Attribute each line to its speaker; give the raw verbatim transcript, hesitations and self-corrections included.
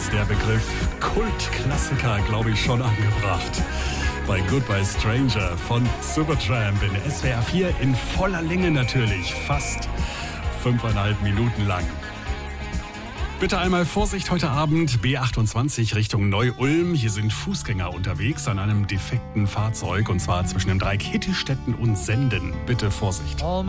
Speaker 1: der Begriff Kultklassiker, glaube ich, schon angebracht. Bei Goodbye Stranger von Supertramp in S W R vier in voller Länge natürlich, fast fünfeinhalb Minuten lang. Bitte einmal Vorsicht heute Abend, B achtundzwanzig Richtung Neu-Ulm. Hier sind Fußgänger unterwegs an einem defekten Fahrzeug und zwar zwischen dem Dreieck Hittistetten und Senden. Bitte Vorsicht.
Speaker 2: All